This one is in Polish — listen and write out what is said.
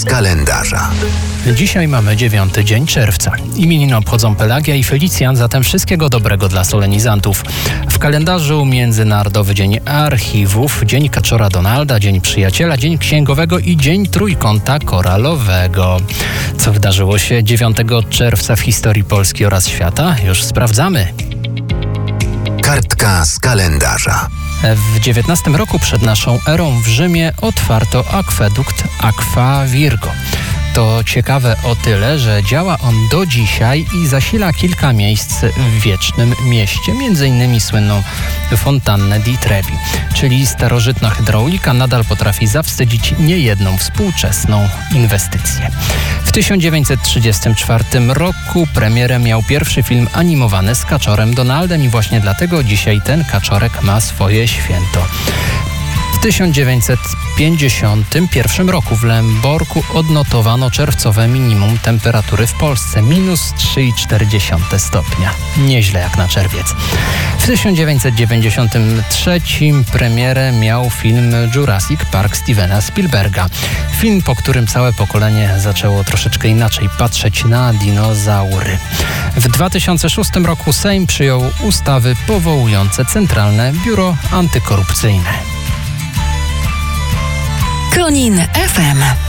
z kalendarza. Dzisiaj mamy 9 dzień czerwca. Imieniny obchodzą Pelagia i Felicjan, zatem wszystkiego dobrego dla solenizantów. W kalendarzu Międzynarodowy Dzień Archiwów, Dzień Kaczora Donalda, Dzień Przyjaciela, Dzień Księgowego i Dzień Trójkąta Koralowego. Co wydarzyło się 9 czerwca w historii Polski oraz świata? Już sprawdzamy. Kartka z kalendarza. W XIX roku przed naszą erą w Rzymie otwarto akwedukt Aqua Virgo. To ciekawe o tyle, że działa on do dzisiaj i zasila kilka miejsc w Wiecznym Mieście, m.in. słynną fontannę di Trevi, czyli starożytna hydraulika nadal potrafi zawstydzić niejedną współczesną inwestycję. W 1934 roku premierę miał pierwszy film animowany z Kaczorem Donaldem i właśnie dlatego dzisiaj ten kaczorek ma swoje święto. W 1951 roku w Lęborku odnotowano czerwcowe minimum temperatury w Polsce -3,4 stopnia. Nieźle jak na czerwiec. W 1993 premierę miał film Jurassic Park Stevena Spielberga. Film, po którym całe pokolenie zaczęło troszeczkę inaczej patrzeć na dinozaury. W 2006 roku Sejm przyjął ustawy powołujące Centralne Biuro Antykorupcyjne. Konin FM.